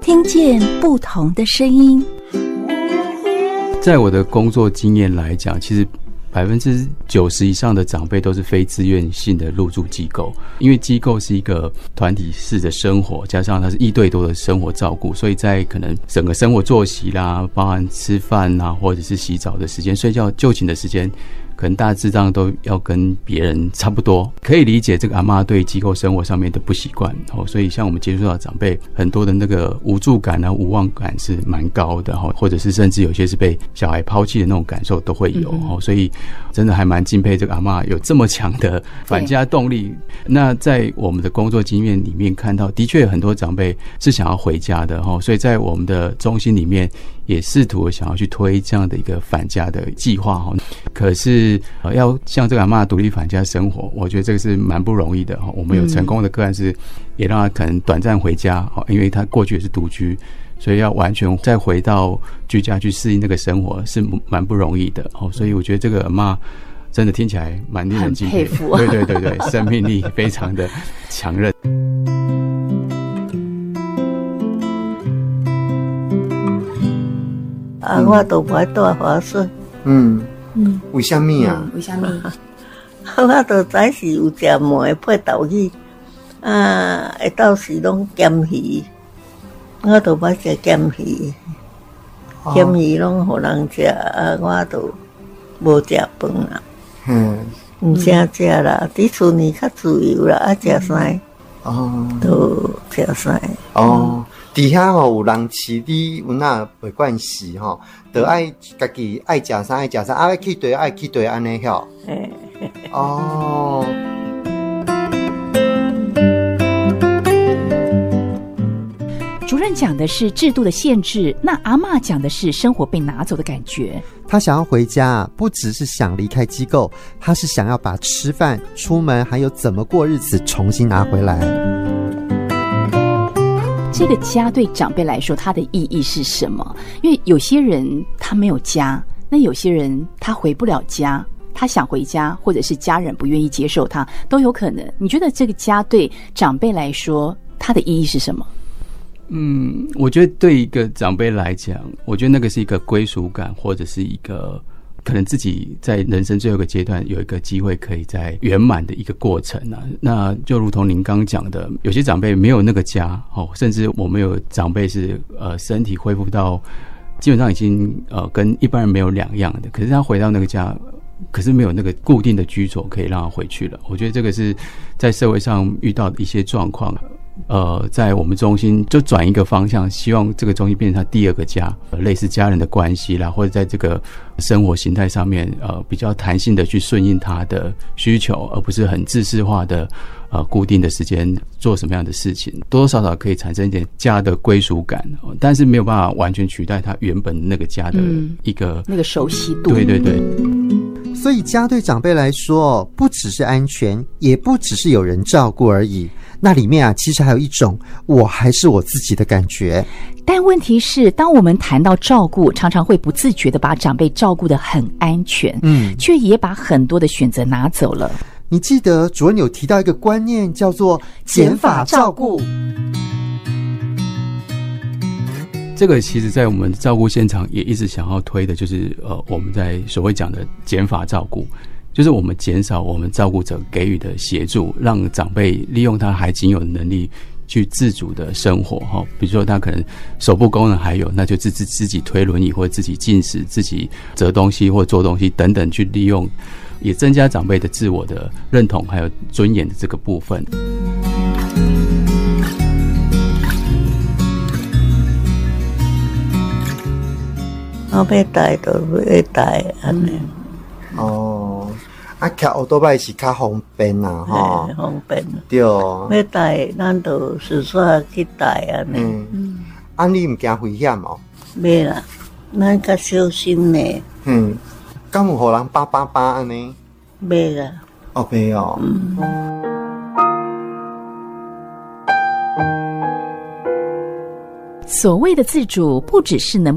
听见不同的声音。 在我的工作经验来讲，其实90%以上的长辈都是非自愿性的入住机构，因为机构是一个团体式的生活，加上它是1对多的生活照顾，所以在可能整个生活作息啦，包含吃饭啊，或者是洗澡的时间、睡觉就寝的时间，可能大致上都要跟别人差不多，可以理解这个阿嬷对机构生活上面的不习惯，所以像我们接触到长辈很多的那个无助感啊、无望感是蛮高的，或者是甚至有些是被小孩抛弃的那种感受都会有，所以真的还蛮敬佩这个阿嬷有这么强的返家动力。那在我们的工作经验里面看到，的确很多长辈是想要回家的，所以在我们的中心里面也试图想要去推这样的一个返家的计划，可是要像这个阿嬷独立返家生活，我觉得这个是蛮不容易的。我们有成功的个案是也让他可能短暂回家，因为他过去也是独居，所以要完全再回到居家去适应那个生活是蛮不容易的。所以我觉得这个阿嬷真的听起来蛮令人敬佩， 很佩服。 对，生命力非常的强韧。 我都不爱住华顺。 为什么啊？ 为什么？ 我都早是有食糜配豆腐，下昼时拢咸鱼，我都不爱食咸鱼，咸鱼拢互人食，我都无食饭啦。唔啥食啦，伫厝里较自由啦，食啥都食啥。 伫遐有人饲你，有哪袂惯势就爱家己爱食啥，爱去对爱去对安尼晓。 主任讲的是制度的限制，那阿嬷讲的是生活被拿走的感觉。 他想要回家，不只是想离开机构，他是想要把吃饭、出门还有怎么过日子重新拿回来。 这个家对长辈来说它的意义是什么？因为有些人他没有家，那有些人他回不了家，他想回家，或者是家人不愿意接受他，都有可能。你觉得这个家对长辈来说它的意义是什么？ 我觉得对一个长辈来讲，我觉得那个是一个归属感，或者是一个可能自己在人生最后一个阶段有一个机会可以在圆满的一个过程啊。那就如同您刚讲的，有些长辈没有那个家，甚至我们有长辈是身体恢复到基本上已经跟一般人没有两样的，可是他回到那个家，可是没有那个固定的居所可以让他回去了。我觉得这个是在社会上遇到的一些状况。在我们中心就转一个方向，希望这个中心变成他第二个家，类似家人的关系啦，或者在这个生活形态上面比较弹性的去顺应他的需求，而不是很制式化的固定的时间做什么样的事情，多多少少可以产生一点家的归属感，但是没有办法完全取代他原本那个家的一个那个熟悉度。 对。 所以家对长辈来说，不只是安全，也不只是有人照顾而已。那里面其实还有一种我还是我自己的感觉。 但问题是，当我们谈到照顾，常常会不自觉的把长辈照顾得很安全，却也把很多的选择拿走了。 你记得主任有提到一个观念，叫做减法照顾。 这个其实在我们照顾现场也一直想要推的，就是我们在所谓讲的减法照顾，就是我们减少我们照顾者给予的协助，让长辈利用他还仅有的能力去自主的生活。比如说他可能手部功能还有，那就自己推轮椅，或者自己进食、自己折东西或做东西等等，去利用，也增加长辈的自我的认同还有尊严的这个部分。 我要带就要带安尼。 骑奥多拜是较方便啦， 方便。 对。 要带，咱就随便去带安尼。 你唔惊危险哦？ 袂啦，咱较小心呢。 敢有互人扒安尼？ 袂啦。 袂哦。 所谓的自主，不只是能